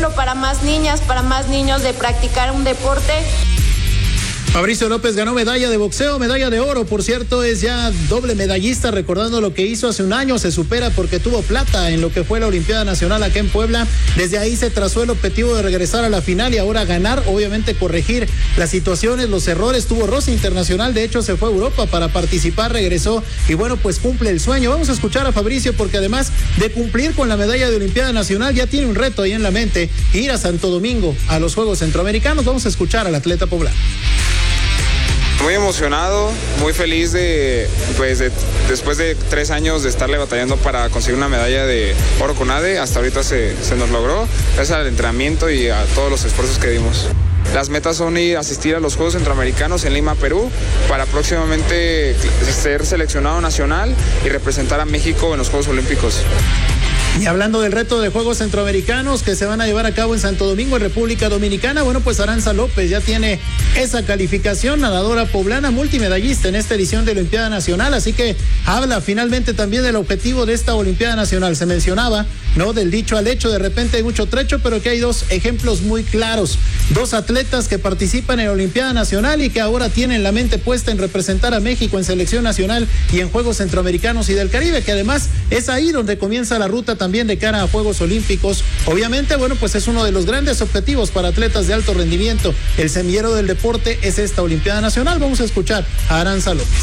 ejemplo para más niñas, para más niños de practicar un deporte. Fabricio López ganó medalla de boxeo, medalla de oro, por cierto, es ya doble medallista, recordando lo que hizo hace un año, se supera porque tuvo plata en lo que fue la Olimpiada Nacional acá en Puebla. Desde ahí se trazó el objetivo de regresar a la final y ahora ganar, obviamente corregir las situaciones, los errores. Tuvo roce internacional, de hecho se fue a Europa para participar, regresó y bueno, pues cumple el sueño. Vamos a escuchar a Fabricio porque además de cumplir con la medalla de Olimpiada Nacional, ya tiene un reto ahí en la mente, ir a Santo Domingo a los Juegos Centroamericanos. Vamos a escuchar al atleta poblano. Muy emocionado, muy feliz después de 3 años de estarle batallando para conseguir una medalla de oro con ADE, hasta ahorita se nos logró, gracias al entrenamiento y a todos los esfuerzos que dimos. Las metas son ir a asistir a los Juegos Centroamericanos en Lima, Perú, para próximamente ser seleccionado nacional y representar a México en los Juegos Olímpicos. Y hablando del reto de Juegos Centroamericanos que se van a llevar a cabo en Santo Domingo, en República Dominicana, bueno, pues Aranza López ya tiene esa calificación, nadadora poblana, multimedallista en esta edición de la Olimpiada Nacional, así que habla finalmente también del objetivo de esta Olimpiada Nacional. Se mencionaba, ¿no?, del dicho al hecho, de repente hay mucho trecho, pero que hay 2 ejemplos muy claros, 2 atletas que participan en la Olimpiada Nacional y que ahora tienen la mente puesta en representar a México en selección nacional y en Juegos Centroamericanos y del Caribe, que además es ahí donde comienza la ruta también de cara a Juegos Olímpicos. Obviamente, bueno, pues es uno de los grandes objetivos para atletas de alto rendimiento. El semillero del deporte es esta Olimpiada Nacional. Vamos a escuchar a Aranza López.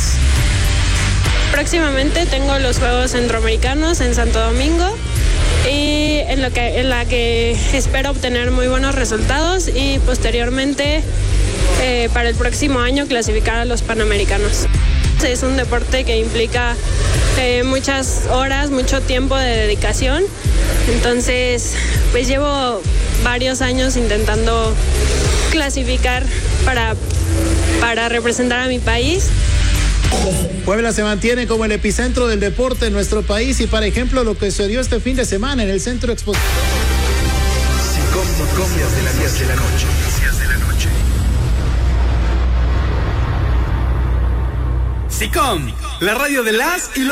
Próximamente tengo los Juegos Centroamericanos en Santo Domingo y en la que espero obtener muy buenos resultados y posteriormente para el próximo año clasificar a los Panamericanos. Es un deporte que implica muchas horas, mucho tiempo de dedicación, entonces pues llevo varios años intentando clasificar para representar a mi país. Puebla se mantiene como el epicentro del deporte en nuestro país y, por ejemplo, lo que sucedió este fin de semana en el Centro Expositor. Noticias de las 10 de la noche. SICOM, la radio de las y los